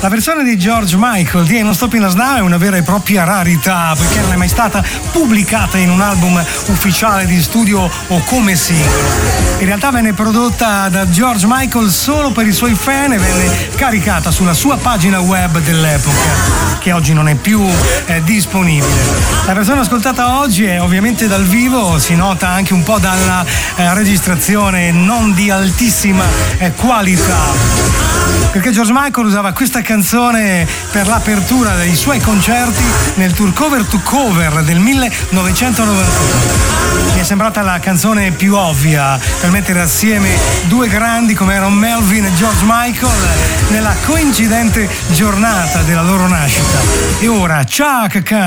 La versione di George Michael di Ain't No Stopping Us Now è una vera e propria rarità, perché non è mai stata pubblicata in un album ufficiale di studio o come singolo. In realtà venne prodotta da George Michael solo per i suoi fan e venne caricata sulla sua pagina web dell'epoca, che oggi non è più disponibile. La versione ascoltata oggi è ovviamente dal vivo, si nota anche un po' dalla registrazione non di altissima qualità, perché George Michael usava questa canzone per l'apertura dei suoi concerti nel tour Cover to Cover del 1991. Mi è sembrata la canzone più ovvia per mettere assieme due grandi come erano Melvin e George Michael nella coincidente giornata della loro nascita. E ora, Chaka Khan.